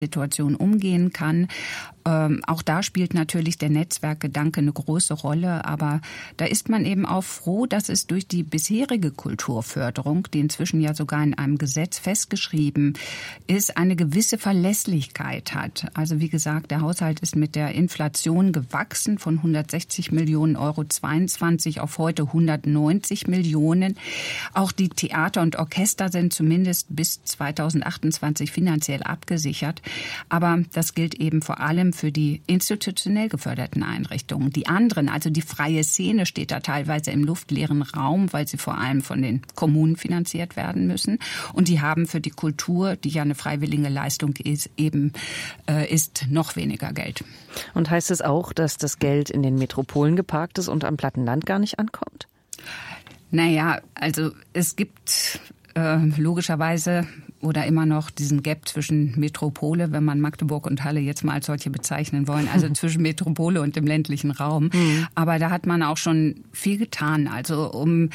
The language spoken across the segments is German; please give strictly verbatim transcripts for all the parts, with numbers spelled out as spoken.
Situation umgehen kann. Ähm, auch da spielt natürlich der Netzwerkgedanke eine große Rolle, aber da ist man eben auch froh, dass es durch die bisherige Kulturförderung, die inzwischen ja sogar in einem Gesetz festgeschrieben ist, eine gewisse Verlässlichkeit hat. Also wie gesagt, der Haushalt ist mit der Inflation gewachsen von hundertsechzig Millionen Euro zweiundzwanzig auf heute hundertneunzig Millionen. Auch die Theater und Orchester sind zumindest bis zweitausendachtundzwanzig finanziell abgesichert. Aber das gilt eben vor allem für die institutionell geförderten Einrichtungen. Die anderen, also die freie Szene, steht da teilweise im luftleeren Raum, weil sie vor allem von den Kommunen finanziert werden müssen. Und die haben für die Kultur, die ja eine freiwillige Leistung ist, eben äh, ist noch weniger Geld. Und heißt es auch, dass das Geld in den Metropolen geparkt ist und am Plattenland gar nicht ankommt? Naja, also es gibt äh, logischerweise oder immer noch diesen Gap zwischen Metropole, wenn man Magdeburg und Halle jetzt mal als solche bezeichnen wollen, also zwischen Metropole und dem ländlichen Raum. Mhm. Aber da hat man auch schon viel getan. Also um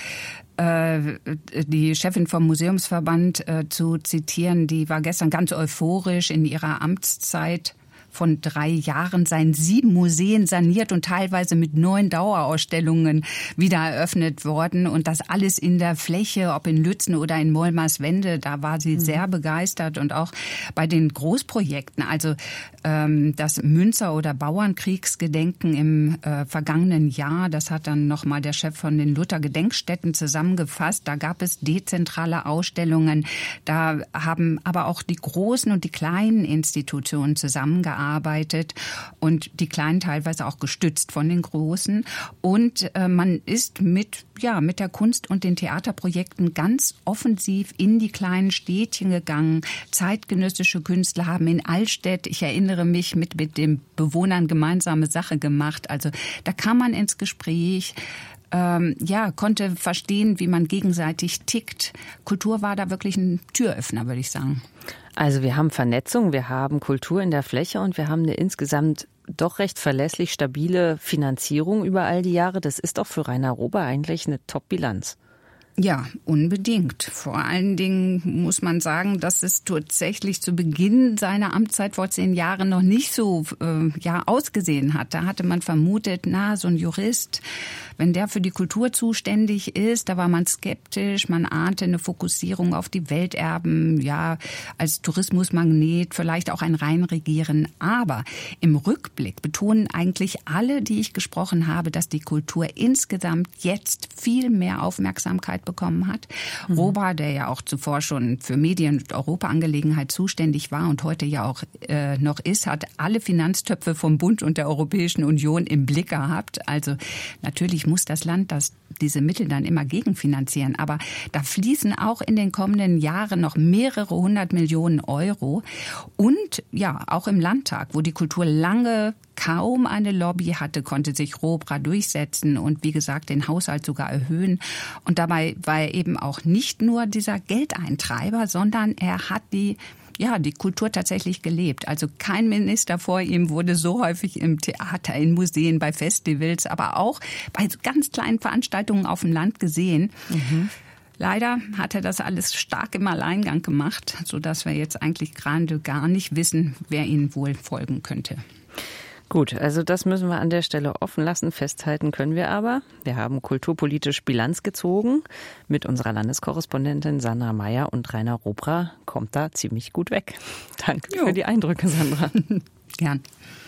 äh, die Chefin vom Museumsverband äh, zu zitieren, die war gestern ganz euphorisch in ihrer Amtszeit. Von drei Jahren seien sieben Museen saniert und teilweise mit neun Dauerausstellungen wieder eröffnet worden. Und das alles in der Fläche, ob in Lützen oder in Molmerswende, da war sie mhm. sehr begeistert. Und auch bei den Großprojekten, also ähm, das Münzer- oder Bauernkriegsgedenken im äh, vergangenen Jahr, das hat dann nochmal der Chef von den Luther-Gedenkstätten zusammengefasst. Da gab es dezentrale Ausstellungen. Da haben aber auch die großen und die kleinen Institutionen zusammengearbeitet. Arbeitet und die Kleinen teilweise auch gestützt von den Großen. Und äh, man ist mit, ja, mit der Kunst- und den Theaterprojekten ganz offensiv in die kleinen Städtchen gegangen. Zeitgenössische Künstler haben in Altstädt, ich erinnere mich, mit, mit den Bewohnern gemeinsame Sache gemacht. Also da kam man ins Gespräch. Ähm, ja, konnte verstehen, wie man gegenseitig tickt. Kultur war da wirklich ein Türöffner, würde ich sagen. Also wir haben Vernetzung, wir haben Kultur in der Fläche und wir haben eine insgesamt doch recht verlässlich stabile Finanzierung über all die Jahre. Das ist doch für Rainer Rober eigentlich eine Top-Bilanz. Ja, unbedingt. Vor allen Dingen muss man sagen, dass es tatsächlich zu Beginn seiner Amtszeit vor zehn Jahren noch nicht so äh, ja ausgesehen hat. Da hatte man vermutet, na, so ein Jurist, wenn der für die Kultur zuständig ist, da war man skeptisch. Man ahnte eine Fokussierung auf die Welterben, ja, als Tourismusmagnet, vielleicht auch ein Reinregieren. Aber im Rückblick betonen eigentlich alle, die ich gesprochen habe, dass die Kultur insgesamt jetzt viel mehr Aufmerksamkeit bekommen hat. Mhm. Rober, der ja auch zuvor schon für Medien- und Europaangelegenheit zuständig war und heute ja auch äh, noch ist, hat alle Finanztöpfe vom Bund und der Europäischen Union im Blick gehabt. Also natürlich muss das Land das, diese Mittel dann immer gegenfinanzieren. Aber da fließen auch in den kommenden Jahren noch mehrere hundert Millionen Euro. Und ja, auch im Landtag, wo die Kultur lange kaum eine Lobby hatte, konnte sich Rober durchsetzen und wie gesagt den Haushalt sogar erhöhen. Und dabei war er eben auch nicht nur dieser Geldeintreiber, sondern er hat die ja, die Kultur tatsächlich gelebt. Also kein Minister vor ihm wurde so häufig im Theater, in Museen, bei Festivals, aber auch bei ganz kleinen Veranstaltungen auf dem Land gesehen. Mhm. Leider hat er das alles stark im Alleingang gemacht, sodass wir jetzt eigentlich gerade gar nicht wissen, wer ihm wohl folgen könnte. Gut, also das müssen wir an der Stelle offen lassen. Festhalten können wir aber. Wir haben kulturpolitisch Bilanz gezogen mit unserer Landeskorrespondentin Sandra Meyer und Rainer Rober kommt da ziemlich gut weg. Danke jo. für die Eindrücke, Sandra. Gern.